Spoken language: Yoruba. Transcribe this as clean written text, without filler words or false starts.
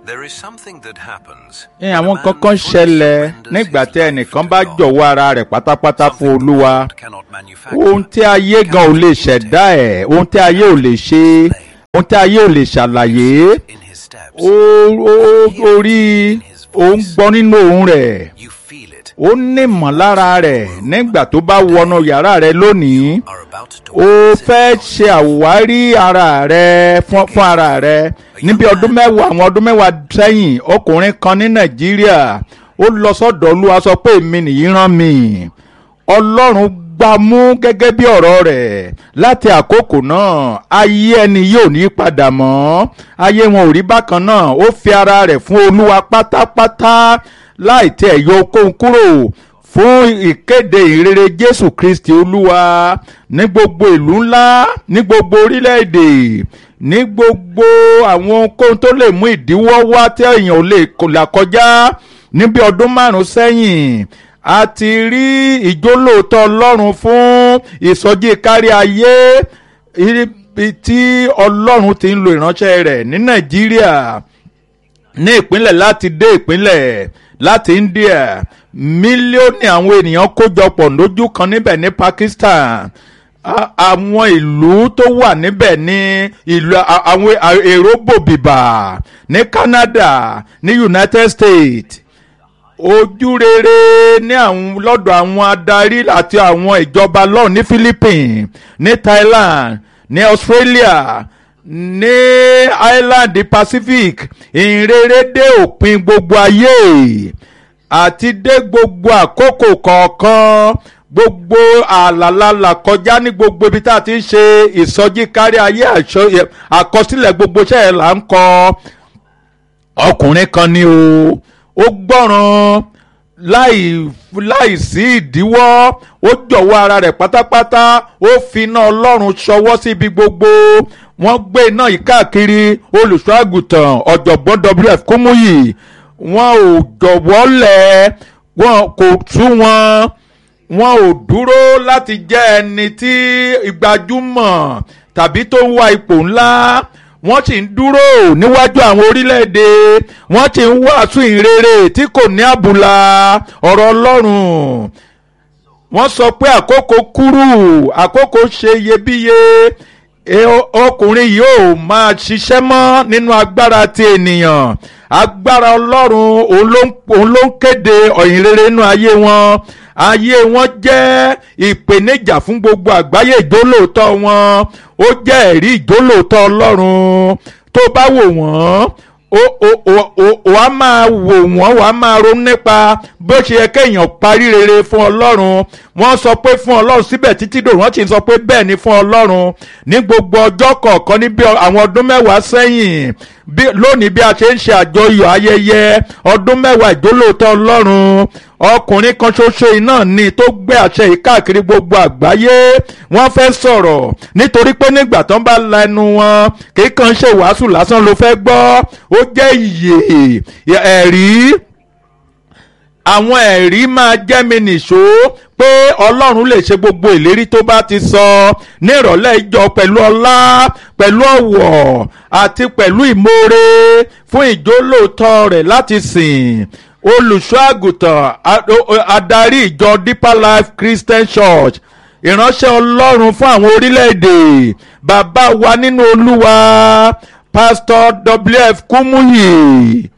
àwọn kankan ṣẹlẹ̀ nígbà tí ẹnìkan bá jọ̀wọ́ ara rẹ̀ pátápátá fún Olúwa. Ohun tí ayé gan ò lè ṣẹ̀dá ẹ̀, ohun tí ayé ò lè ṣe, ohun tí ayé ò lè ṣàlàyé, ó rí òun gbọ́ nínú ohùn rẹ̀, ó ní ìmọ̀lára rẹ̀ nígbà tó bá wọnú yàrá rẹ̀ lónìí. Ó fẹ́ ṣe àwárí ara rẹ̀ fún ara rẹ̀. Níbi àwọn ọdún mẹ́wàá sẹ́yìn, ọkùnrin kan ní Nàìjíríà ó lọ sọ́dọ̀ Olúwa, sọ pé èmi nìyí rán mi. Ọlọ́run gbá mú gẹ́gẹ́ bí ọ̀rọ̀ rẹ̀. Láti àkókò náà, ayé ẹni yóò ní padà mọ́, ayé wọn ò rí bákan náà. Ó fi ara rẹ̀ fún Olúwa pátápátá láì tẹ̀ yọ okòun kúrò fún ìkéde ìrere Jésù Kristi Olúwa ní gbogbo ìlú ńlá, ní gbogbo orílẹ̀-èdè, ní gbogbo àwọn okòun tó lè mú ìdíwọ́ wá tí èèyàn ò lè là kọjá. Níbi ọdún 5 sẹ́yìn, a ti rí ìjólóòtọ́ Ọlọ́run fún ìsọjí kárí ayé tí Ọlọ́run ti ń lo ìránṣẹ́ rẹ̀ ní Nàìjíríà, ní ìpínlẹ̀ láti dé ìpínlẹ̀, láti India. Mílíọ̀nù àwọn ènìyàn kójọpọ̀ lójú kan níbẹ̀ ní Pakistan. Àwọn ìlú tó wà níbẹ̀ ní ìlú àwọn èrò bòbìbà ní Canada, ní United States. Ojú rere ní àwọn lọ́dọ̀ àwọn adarí àti àwọn ìjọba lọ́hùn ní Philippines, ní Thailand, ní Australia, ní Island Pacific. Ìrere dé òpin gbogbo ayé àti dé gbogbo àkókò kọ̀ọ̀kan, gbogbo àlàlà kọjá ní gbogbo ibi tá a ti ń ṣe ìsọjí kárí ayé. Àkọsílẹ̀ gbogbo iṣẹ́ ẹ̀ là ń kọ. Ọkùnrin kan ni ó gbọ́ràn láì sí ìdíwọ́, ó jọ̀wọ́ ara rẹ̀ pátápátá, ó fi iná Ọlọ́run ṣọwọ́ síbi gbogbo. Wọ́n gbé iná yìí káàkiri. Olùṣọ́ àgùntàn ọ̀jọ̀gbọ́n W.F. Kúmúyì, wọn ò jọ̀wọ́ lẹ̀, wọn kò tú wọn ò dúró láti jẹ́ ẹni tí ìgbàjúmọ̀ tàbí tó ń wá ipò ńlá. Wọ́n sì ń dúró níwájú àwọn orílẹ̀-èdè, wọ́n sì ń wàásù ìrere tí kò ní àbùlà ọ̀rọ̀ Ọlọ́run. Wọ́n sọ pé àkókò kúrú, àkókò ṣe iyebíye. Ọkùnrin yìí ò máa ṣiṣẹ́ mọ́ nínú agbára ti ènìyàn. Agbára Ọlọ́run òun ló ń kéde ìhìnrere nínú ayé wọn. Ayé wọn jẹ́ ìpèníjà fún gbogbo àgbáyé. Ìjólóòtọ́ wọn ó jẹ́ ẹ̀rí ìjólóòtọ́ Ọlọ́run. Tó bá wò wọ́n, wàá máa wò wọ́n, wàá máa ronú nípa bó ṣe yẹ kéèyàn parí rere fún Ọlọ́run. Wọ́n sọ pé fún Ọlọ́run síbẹ̀ títí dòru, wọ́n sì sọ pé bẹ́ẹ̀ ni fún Ọlọ́run. Ní gbogbo ọjọ́ kọ̀ọ̀kan ní bí àwọn ọdún 10 sẹ́yìn, lónìí bí a ṣe ń ṣe àjọyọ̀ ayẹyẹ ọdún 10 ìjólóòtọ́ Ọlọ́run. Ọkùnrin kan ṣoṣo iná ni tó gbé àṣẹ yìí káàkiri gbogbo àgbáyé. Wọ́n fẹ́ sọ̀rọ̀ nítorí pé nígbà tó ń bá la ẹnu wọn, kì í kàn ṣe wàásù lásán ló fẹ́ gbọ́. Ó jẹ́ ìyè ẹ̀rí. Àwọn ẹ̀rí máa jẹ́ mi nìṣó pé Ọlọ́run lè ṣe gbogbo ìlérí tó bá ti sọ. Ní ìrọ̀lẹ́ ìjọ pẹ̀lú ọlá, pẹ̀lú ọ̀wọ̀ àti pẹ̀lú ìmoore fún ìjólóòtọ́ rẹ̀ láti sìn. Olùṣọ́ àgùntàn adarí ìjọ Deeper Life Christian Church, ìránṣẹ́ Ọlọ́run fún àwọn orílẹ̀-èdè, bàbá wa nínú Olúwa, Pastor W.F. Kúmúyì.